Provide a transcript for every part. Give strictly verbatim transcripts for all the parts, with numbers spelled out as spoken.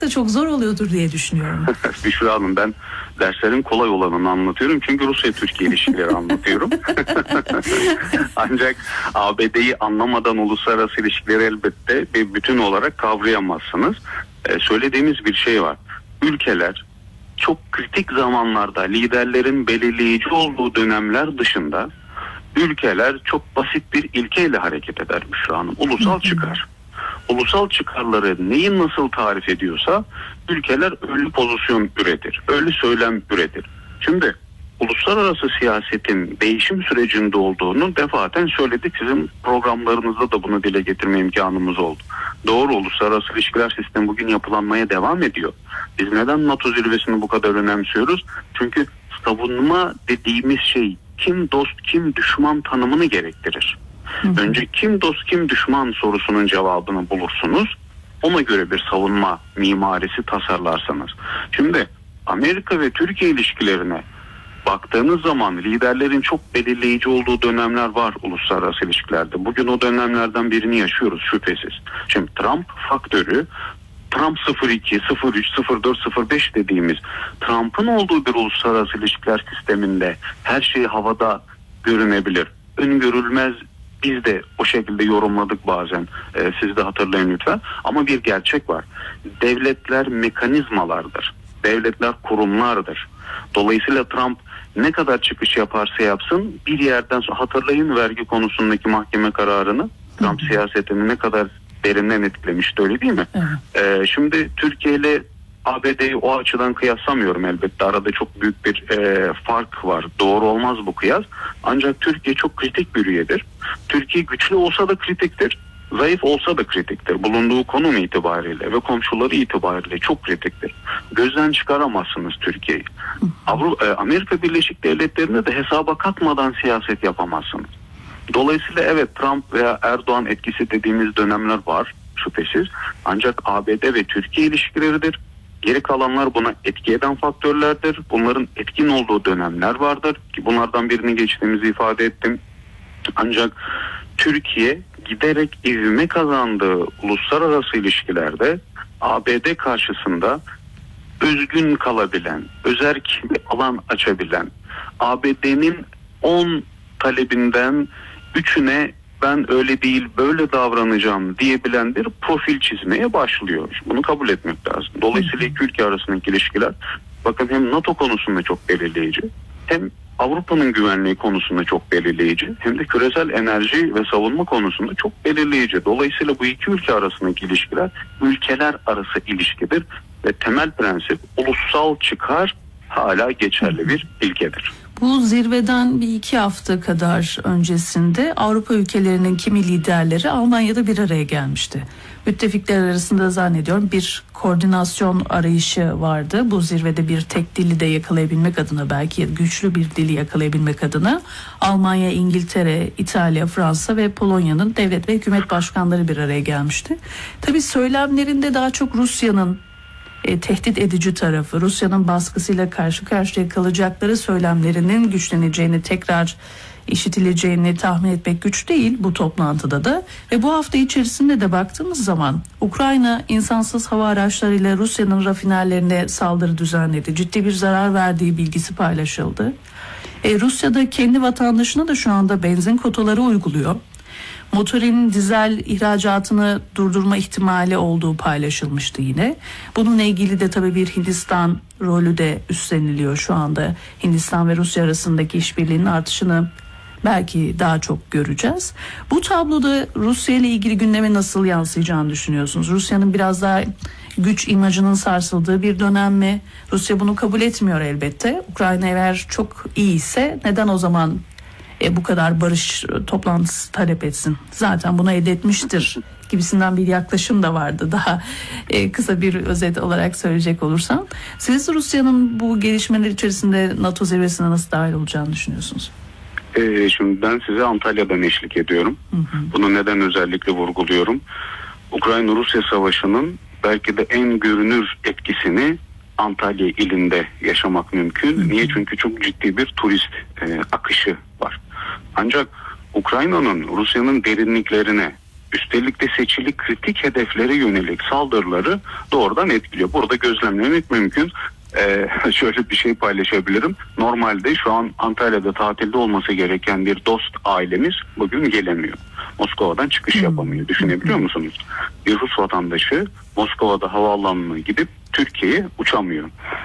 da çok zor oluyordur diye düşünüyorum. Büşra Hanım, ben derslerin kolay olanını anlatıyorum. Çünkü Rusya-Türkiye ilişkileri anlatıyorum. Ancak A B D'yi anlamadan uluslararası ilişkileri elbette bir bütün olarak kavrayamazsınız. Ee, söylediğimiz bir şey var. Ülkeler çok kritik zamanlarda liderlerin belirleyici olduğu dönemler dışında ülkeler çok basit bir ilkeyle hareket eder Büşra Hanım. Ulusal çıkar. Ulusal çıkarları neyi nasıl tarif ediyorsa ülkeler öyle pozisyon üretir, öyle söylem üretir. Şimdi uluslararası siyasetin değişim sürecinde olduğunu defaten söyledik. Sizin programlarınızda da bunu dile getirme imkanımız oldu. Doğru, uluslararası ilişkiler sistemi bugün yapılanmaya devam ediyor. Biz neden NATO zirvesini bu kadar önemsiyoruz? Çünkü savunma dediğimiz şey kim dost kim düşman tanımını gerektirir. Hı hı. Önce kim dost kim düşman sorusunun cevabını bulursunuz. Ona göre bir savunma mimarisi tasarlarsanız. Şimdi Amerika ve Türkiye ilişkilerine baktığınız zaman liderlerin çok belirleyici olduğu dönemler var uluslararası ilişkilerde. Bugün o dönemlerden birini yaşıyoruz şüphesiz. Şimdi Trump faktörü, Trump sıfır iki, sıfır üç, sıfır dört, sıfır beş dediğimiz Trump'ın olduğu bir uluslararası ilişkiler sisteminde her şey havada görünebilir. Öngörülmez, biz de o şekilde yorumladık bazen. Ee, siz de hatırlayın lütfen. Ama bir gerçek var. Devletler mekanizmalardır. Devletler kurumlardır. Dolayısıyla Trump ne kadar çıkış yaparsa yapsın bir yerden sonra, hatırlayın vergi konusundaki mahkeme kararını, Trump siyasetini ne kadar derinden etkilemişti, öyle değil mi? Evet. Ee, şimdi Türkiye ile A B D'yi o açıdan kıyaslamıyorum elbette. Arada çok büyük bir e, fark var. Doğru olmaz bu kıyas. Ancak Türkiye çok kritik bir üyedir. Türkiye güçlü olsa da kritiktir. Zayıf olsa da kritiktir. Bulunduğu konum itibariyle ve komşuları itibariyle çok kritiktir. Gözden çıkaramazsınız Türkiye'yi. Avrupa, e, Amerika Birleşik Devletleri'ne de hesaba katmadan siyaset yapamazsınız. Dolayısıyla evet, Trump veya Erdoğan etkisi dediğimiz dönemler var şüphesiz. Ancak A B D ve Türkiye ilişkileridir. Geri kalanlar buna etki eden faktörlerdir. Bunların etkin olduğu dönemler vardır ki bunlardan birini geçtiğimizi ifade ettim. Ancak Türkiye giderek ivme kazandığı uluslararası ilişkilerde A B D karşısında özgün kalabilen, özerk bir alan açabilen, A B D'nin on talebinden üçüne ben öyle değil böyle davranacağım diyebilen bir profil çizmeye başlıyor. Bunu kabul etmek lazım. Dolayısıyla iki ülke arasındaki ilişkiler, bakın, hem NATO konusunda çok belirleyici, hem Avrupa'nın güvenliği konusunda çok belirleyici, hem de küresel enerji ve savunma konusunda çok belirleyici. Dolayısıyla bu iki ülke arasındaki ilişkiler ülkeler arası ilişkidir ve temel prensip ulusal çıkar hala geçerli bir ilkedir. Bu zirveden bir iki hafta kadar öncesinde Avrupa ülkelerinin kimi liderleri Almanya'da bir araya gelmişti. Müttefikler arasında zannediyorum bir koordinasyon arayışı vardı. Bu zirvede bir tek dili de yakalayabilmek adına, belki güçlü bir dili yakalayabilmek adına Almanya, İngiltere, İtalya, Fransa ve Polonya'nın devlet ve hükümet başkanları bir araya gelmişti. Tabii söylemlerinde daha çok Rusya'nın E, tehdit edici tarafı, Rusya'nın baskısıyla karşı karşıya kalacakları söylemlerinin güçleneceğini, tekrar işitileceğini tahmin etmek güç değil bu toplantıda da. Ve bu hafta içerisinde de baktığımız zaman Ukrayna insansız hava araçlarıyla Rusya'nın rafinerlerine saldırı düzenledi. Ciddi bir zarar verdiği bilgisi paylaşıldı. E, Rusya'da kendi vatandaşına da şu anda benzin kotaları uyguluyor. Motorinin dizel ihracatını durdurma ihtimali olduğu paylaşılmıştı yine. Bununla ilgili de tabii bir Hindistan rolü de üstleniliyor şu anda. Hindistan ve Rusya arasındaki işbirliğinin artışını belki daha çok göreceğiz. Bu tabloda Rusya ile ilgili gündeme nasıl yansıyacağını düşünüyorsunuz? Rusya'nın biraz daha güç imajının sarsıldığı bir dönem mi? Rusya bunu kabul etmiyor elbette. Ukrayna eğer çok iyi ise neden o zaman E, bu kadar barış toplantısı talep etsin? Zaten bunu elde etmiştir gibisinden bir yaklaşım da vardı. Daha e, kısa bir özet olarak söyleyecek olursam. Siz Rusya'nın bu gelişmeler içerisinde NATO zirvesine nasıl dahil olacağını düşünüyorsunuz? Ee, şimdi ben size Antalya'dan eşlik ediyorum. Hı hı. Bunu neden özellikle vurguluyorum? Ukrayna-Rusya savaşının belki de en görünür etkisini Antalya ilinde yaşamak mümkün. Hı hı. Niye? Çünkü çok ciddi bir turist e, akışı var. Ancak Ukrayna'nın Rusya'nın derinliklerine üstelik de seçili kritik hedeflere yönelik saldırıları doğrudan etkiliyor. Burada gözlemlemek mümkün. Ee, şöyle bir şey paylaşabilirim. Normalde şu an Antalya'da tatilde olması gereken bir dost ailemiz bugün gelemiyor. Moskova'dan çıkış yapamıyor. Düşünebiliyor musunuz? Bir Rus vatandaşı Moskova'da havaalanına gidip Türkiye'ye uçamıyor.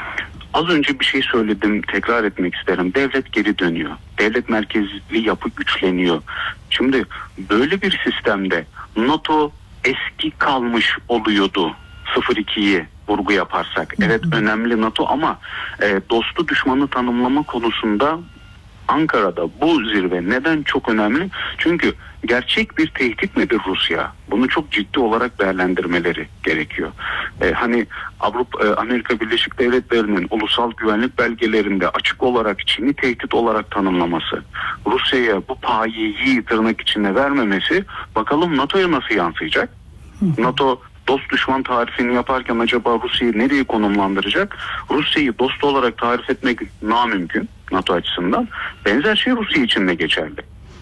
Az önce bir şey söyledim, tekrar etmek isterim. Devlet geri dönüyor. Devlet merkezli yapı güçleniyor. Şimdi böyle bir sistemde NATO eski kalmış oluyordu. sıfır ikiyi vurgu yaparsak. Evet, önemli NATO ama e, dostu düşmanı tanımlama konusunda Ankara'da bu zirve neden çok önemli? Çünkü gerçek bir tehdit midir Rusya? Bunu çok ciddi olarak değerlendirmeleri gerekiyor. Ee, hani Avrupa, e, Amerika Birleşik Devletleri'nin ulusal güvenlik belgelerinde açık olarak Çin'i tehdit olarak tanımlaması, Rusya'ya bu payeyi tırnak içinde vermemesi, bakalım NATO'ya nasıl yansıyacak? NATO dost düşman tarifini yaparken acaba Rusya'yı nereye konumlandıracak? Rusya'yı dost olarak tarif etmek namümkün NATO açısından. Benzer şey Rusya için de geçerli.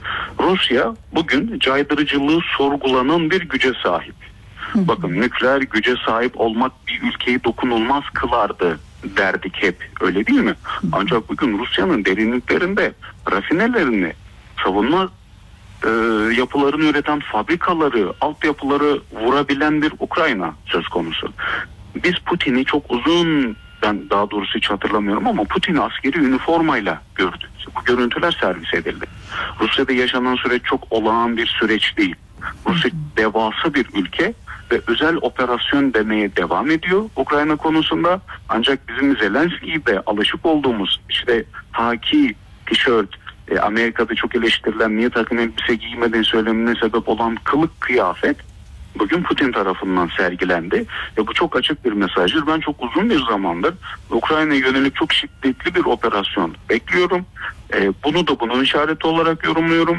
Rusya bugün caydırıcılığı sorgulanan bir güce sahip. Bakın, nükleer güce sahip olmak bir ülkeyi dokunulmaz kılardı derdik hep, öyle değil mi? Ancak bugün Rusya'nın derinliklerinde rafinelerini, savunma e, yapılarını üreten fabrikaları, altyapıları vurabilen bir Ukrayna söz konusu. Biz Putin'i çok uzun, ben daha doğrusu hiç hatırlamıyorum ama Putin'i askeri üniformayla gördük. Bu görüntüler servis edildi. Rusya'da yaşanan süreç çok olağan bir süreç değil. Rusya devasa bir ülke ve özel operasyon demeye devam ediyor Ukrayna konusunda. Ancak bizim Zelenski'de alışık olduğumuz işte haki, tişört, e, Amerika'da çok eleştirilen niye takım elbise giymediğin söylemine sebep olan kılık kıyafet bugün Putin tarafından sergilendi ve bu çok açık bir mesajdır. Ben çok uzun bir zamandır Ukrayna'ya yönelik çok şiddetli bir operasyon bekliyorum. Ee, bunu da bunun işareti olarak yorumluyorum.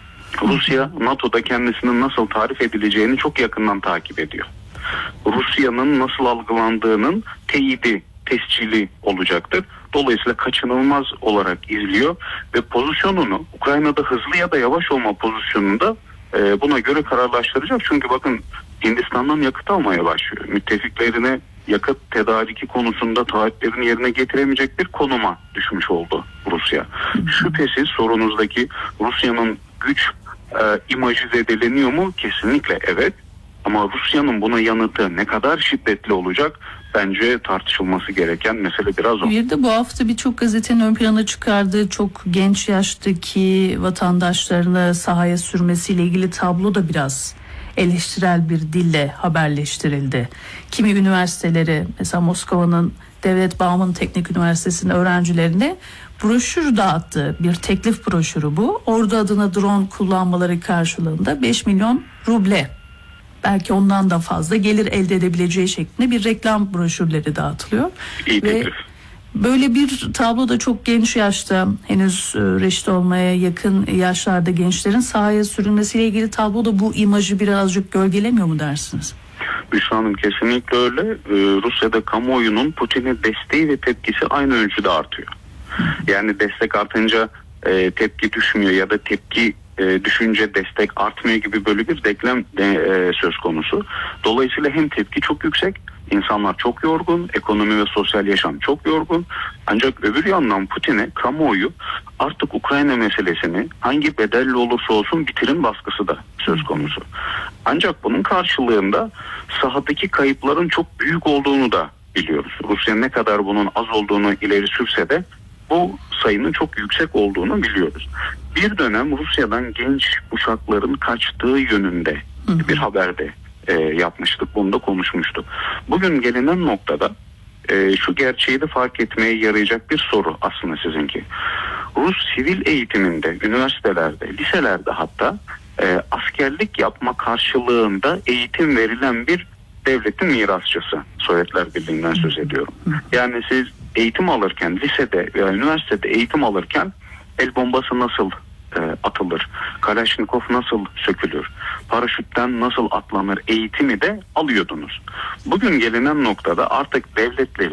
Rusya, NATO'da kendisinin nasıl tarif edileceğini çok yakından takip ediyor. Rusya'nın nasıl algılandığının teyidi, tescili olacaktır. Dolayısıyla kaçınılmaz olarak izliyor ve pozisyonunu Ukrayna'da hızlı ya da yavaş olma pozisyonunda buna göre kararlaştıracak. Çünkü bakın, Hindistan'dan yakıt almaya başlıyor. Müttefiklerine yakıt tedariki konusunda taahhütlerini yerine getiremeyecek bir konuma düşmüş oldu Rusya. Şüphesiz sorunuzdaki Rusya'nın güç e, imajı zedeleniyor mu? Kesinlikle evet. Ama Rusya'nın buna yanıtı ne kadar şiddetli olacak? Bence tartışılması gereken mesele biraz o. Bir de bu hafta birçok gazetenin ön plana çıkardığı çok genç yaştaki vatandaşlarını sahaya sürmesiyle ilgili tablo da biraz eleştirel bir dille haberleştirildi. Kimi üniversiteleri, mesela Moskova'nın Devlet Bauman Teknik Üniversitesi'nin öğrencilerine broşür dağıttı. Bir teklif broşürü bu. Ordu adına drone kullanmaları karşılığında beş milyon ruble, belki ondan da fazla gelir elde edebileceği şeklinde bir reklam broşürleri dağıtılıyor. İyi teklif. Ve böyle bir tablo da çok genç yaşta, henüz reşit olmaya yakın yaşlarda gençlerin sahaya sürülmesiyle ilgili tablo da bu imajı birazcık gölgelemiyor mu dersiniz? Büşra Hanım, kesinlikle öyle. Ee, Rusya'da kamuoyunun Putin'e desteği ve tepkisi aynı ölçüde artıyor. Yani destek artınca e, tepki düşmüyor ya da tepki e, düşünce destek artmıyor gibi böyle bir denklem de, e, söz konusu. Dolayısıyla hem tepki çok yüksek, insanlar çok yorgun, ekonomi ve sosyal yaşam çok yorgun. Ancak öbür yandan Putin'e kamuoyu artık Ukrayna meselesini hangi bedelle olursa olsun bitirin baskısı da söz konusu. Ancak bunun karşılığında sahadaki kayıpların çok büyük olduğunu da biliyoruz. Rusya ne kadar bunun az olduğunu ileri sürse de bu sayının çok yüksek olduğunu biliyoruz. Bir dönem Rusya'dan genç kuşakların kaçtığı yönünde bir haberde e, yapmıştık. Bunu da konuşmuştuk. Bugün gelinen noktada e, şu gerçeği de fark etmeye yarayacak bir soru aslında sizinki. Rus sivil eğitiminde, üniversitelerde, liselerde hatta e, askerlik yapma karşılığında eğitim verilen bir devletin mirasçısı. Sovyetler Birliği'nden söz ediyorum. Yani siz eğitim alırken, lisede veya üniversitede eğitim alırken el bombası nasıl e, atılır, Kalaşnikov nasıl sökülür, paraşütten nasıl atlanır eğitimi de alıyordunuz. Bugün gelinen noktada artık devletlerin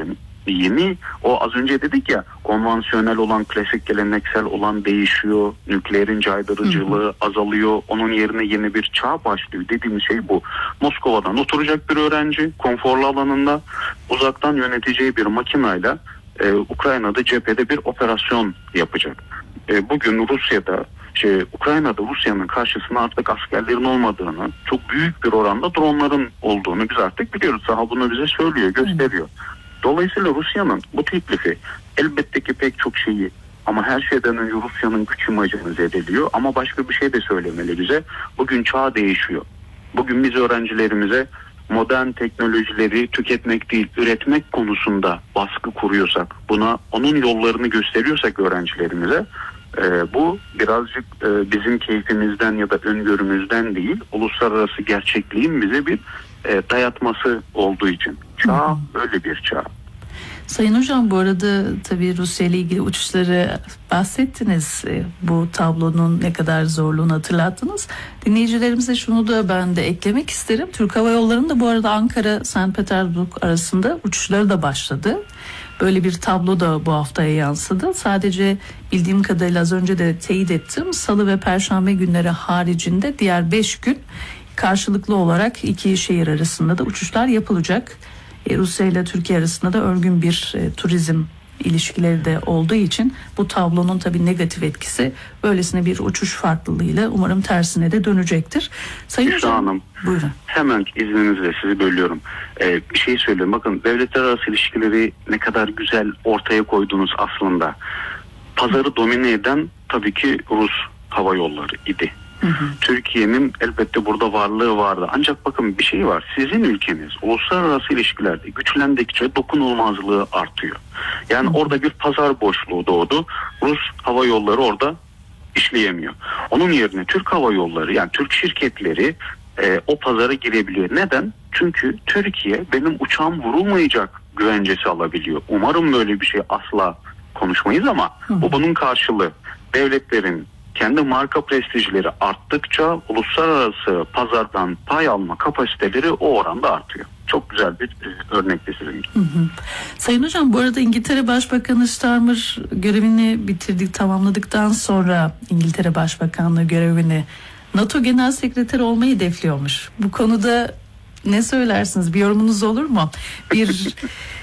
yeni, o az önce dedik ya, konvansiyonel olan, klasik geleneksel olan değişiyor. Nükleerin caydırıcılığı hı hı. azalıyor. Onun yerine yeni bir çağ başlıyor dediğimiz şey bu. Moskova'dan oturacak bir öğrenci konforlu alanında, uzaktan yöneteceği bir makinayla e, Ukrayna'da cephede bir operasyon yapacak. E, bugün Rusya'da Şey, Ukrayna'da Rusya'nın karşısına artık askerlerin olmadığını, çok büyük bir oranda dronların olduğunu biz artık biliyoruz. Saha bunu bize söylüyor, gösteriyor. Dolayısıyla Rusya'nın bu teklifi elbette ki pek çok şeyi, ama her şeyden önce Rusya'nın güç imajını zedeliyor. Ama başka bir şey de söylemeli bize. Bugün çağ değişiyor. Bugün biz öğrencilerimize modern teknolojileri tüketmek değil, üretmek konusunda baskı kuruyorsak, buna onun yollarını gösteriyorsak öğrencilerimize, Ee, bu birazcık e, bizim keyfimizden ya da öngörümüzden değil, uluslararası gerçekliğin bize bir e, dayatması olduğu için. Çağ öyle bir çağ. Sayın Hocam, bu arada tabii Rusya ile ilgili uçuşları bahsettiniz. E, bu tablonun ne kadar zorluğunu hatırlattınız. Dinleyicilerimize şunu da ben de eklemek isterim. Türk Hava Yolları'nın da bu arada Ankara-Sankt Petersburg arasında uçuşları da başladı. Böyle bir tablo da bu haftaya yansıdı. Sadece bildiğim kadarıyla, az önce de teyit ettim, Salı ve Perşembe günleri haricinde diğer beş gün karşılıklı olarak iki şehir arasında da uçuşlar yapılacak. E, Rusya ile Türkiye arasında da örgün bir e, turizm ilişkileri de olduğu için bu tablonun tabii negatif etkisi böylesine bir uçuş farklılığıyla umarım tersine de dönecektir. Sayın Hüsnü Hocam, Hanım, buyurun. Hemen izninizle sizi bölüyorum. Ee, bir şey söyleyeyim. Bakın, devletler arası ilişkileri ne kadar güzel ortaya koydunuz aslında. Pazarı domine eden tabii ki Rus Hava Yolları idi. Hı hı. Türkiye'nin elbette burada varlığı vardı. Ancak bakın, bir şey var. Sizin ülkeniz uluslararası ilişkilerde güçlendikçe dokunulmazlığı artıyor. Yani hı hı. orada bir pazar boşluğu doğdu. Rus Hava Yolları orada işleyemiyor. Onun yerine Türk Hava Yolları, yani Türk şirketleri e, o pazara girebiliyor. Neden? Çünkü Türkiye benim uçağım vurulmayacak güvencesi alabiliyor. Umarım böyle bir şey asla konuşmayız ama hı hı. bu bunun karşılığı. Devletlerin kendi marka prestijleri arttıkça uluslararası pazardan pay alma kapasiteleri o oranda artıyor. Çok güzel bir e, örnekti sizin. Hı hı. Sayın Hocam, bu arada İngiltere Başbakanı Starmer görevini bitirdik, tamamladıktan sonra İngiltere Başbakanlığı görevini NATO Genel Sekreteri olmayı hedefliyormuş. Bu konuda ne söylersiniz? Bir yorumunuz olur mu? Bir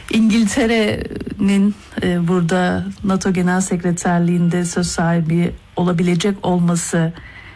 İngiltere'nin e, burada NATO Genel Sekreterliğinde söz sahibi olabilecek olması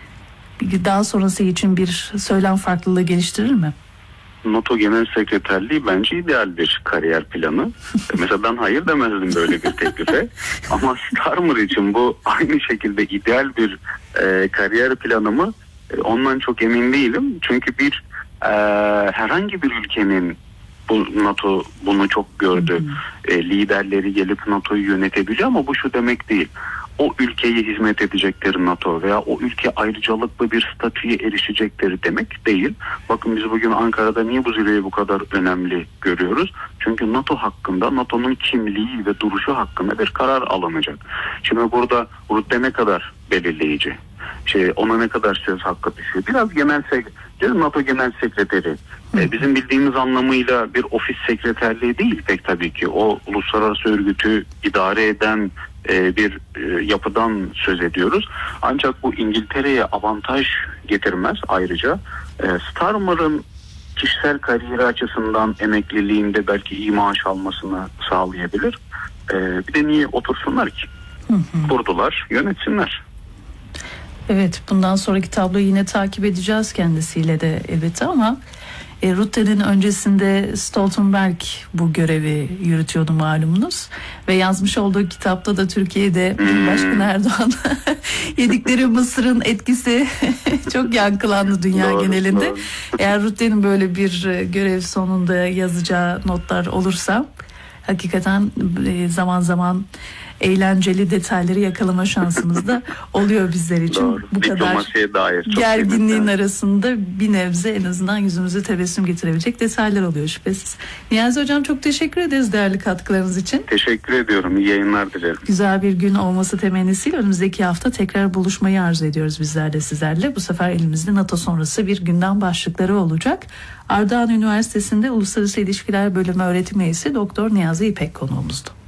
daha sonrası için bir söylem farklılığı geliştirir mi? NATO Genel Sekreterliği bence ideal bir kariyer planı. Mesela ben hayır demezdim böyle bir teklife. Ama Starmer için bu aynı şekilde ideal bir e, kariyer planı mı? E, ondan çok emin değilim. Çünkü bir e, herhangi bir ülkenin, bu NATO bunu çok gördü. E, liderleri gelip NATO'yu yönetebiliyor ama bu şu demek değil. O ülkeye hizmet edecekleri NATO veya o ülke ayrıcalıklı bir statüye erişecekleri demek değil. Bakın, biz bugün Ankara'da niye bu zirveyi bu kadar önemli görüyoruz? Çünkü NATO hakkında, NATO'nun kimliği ve duruşu hakkında bir karar alınacak. Şimdi burada rütbe ne kadar belirleyici? Şey, ona ne kadar söz hakkı düşüyor? Biraz genel sekreter, NATO Genel Sekreteri. Ee, bizim bildiğimiz anlamıyla bir ofis sekreterliği değil pek tabii ki. O uluslararası örgütü idare eden e, bir e, yapıdan söz ediyoruz. Ancak bu İngiltere'ye avantaj getirmez ayrıca. E, Starmer'ın kişisel kariyeri açısından emekliliğinde belki iyi maaş almasını sağlayabilir. E, bir de niye otursunlar ki? Kurdular, yönetsinler. Evet, bundan sonraki tabloyu yine takip edeceğiz kendisiyle de elbette ama e, Rutte'nin öncesinde Stoltenberg bu görevi yürütüyordu malumunuz ve yazmış olduğu kitapta da Türkiye'de hmm. Başkan Erdoğan yedikleri mısırın etkisi çok yankılandı dünya doğru, genelinde. Doğru. Eğer Rutte'nin böyle bir görev sonunda yazacağı notlar olursa hakikaten zaman zaman eğlenceli detayları yakalama şansımız da oluyor bizler için. Doğru. Bu kadar Diplomasiye dair çok gerginliğin kıymetli. arasında bir nebze en azından yüzümüze tebessüm getirebilecek detaylar oluyor şüphesiz. Niyazi Hocam çok teşekkür ederiz değerli katkılarınız için. Teşekkür ediyorum. İyi yayınlar dilerim. Güzel bir gün olması temennisiyle önümüzdeki hafta tekrar buluşmayı arzu ediyoruz bizler de sizlerle. Bu sefer elimizde NATO sonrası bir gündem başlıkları olacak. Ardahan Üniversitesi'nde Uluslararası İlişkiler Bölümü öğretim üyesi Doktor Niyazi İpek konuğumuzdu.